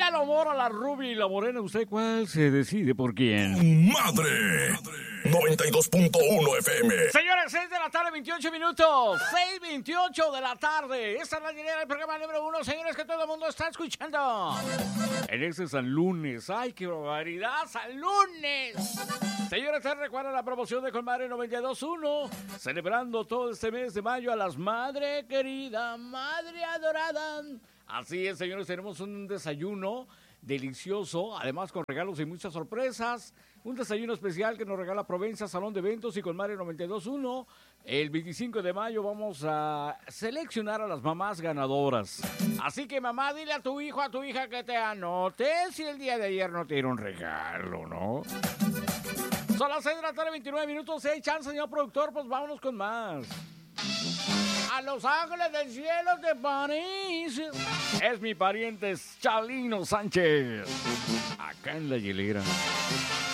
ya la mora, la rubia y la morena, ¿usted cuál se decide por quién? Madre 92.1 FM. Señores, 6 de la tarde, 28 minutos. 6:28 de la tarde. Esta es la línea del programa número 1, señores, que todo el mundo está escuchando. En este San Lunes. ¡Ay, qué barbaridad! ¡San Lunes! Señores, ¿te recuerdan la promoción de Colmadre 92.1? Celebrando todo este mes de mayo a las madre querida, madre adorada. Así es, señores, tenemos un desayuno delicioso, además con regalos y muchas sorpresas. Un desayuno especial que nos regala Provenza, Salón de Eventos y Colmadre 92.1. El 25 de mayo vamos a seleccionar a las mamás ganadoras. Así que, mamá, dile a tu hijo, a tu hija que te anote si el día de ayer no te dieron regalo, ¿no? Son las 6 de la tarde, 29 minutos. Si hay chance, señor productor, pues vámonos con más. A Los Ángeles del Cielo de París. Es mi pariente Chalino Sánchez. Acá en la hielera.